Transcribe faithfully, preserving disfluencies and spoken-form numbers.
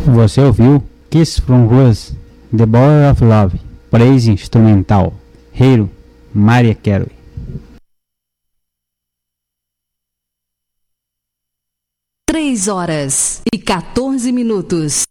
Você ouviu Kiss from Rose, The Border of Love, Praise Instrumental, Hero, Mariah Carey. três horas e quatorze minutos.